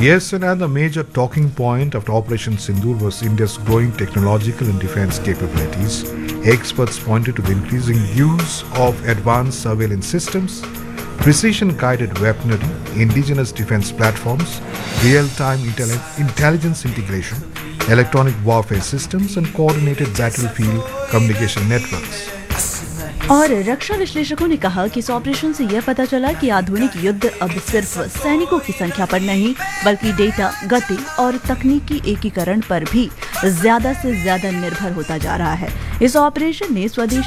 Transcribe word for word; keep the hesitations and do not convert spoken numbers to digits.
Yes, and another major talking point of Operation Sindoor was India's growing technological and defense capabilities. Experts pointed to the increasing use of advanced surveillance systems, precision-guided weaponry, indigenous defense platforms, real-time intelli- intelligence integration, electronic warfare systems, and coordinated battlefield communication networks. और रक्षा विश्लेषकों ने कहा कि इस operation से यह पता चला कि आधुनिक युद्ध अब सिर्फ सैनिकों की संख्या पर नहीं बल्कि डेटा, गति और तकनीकी एकीकरण पर भी ज्यादा से ज्यादा निर्भर होता जा रहा है। इस ऑपरेशन ने स्वदेशी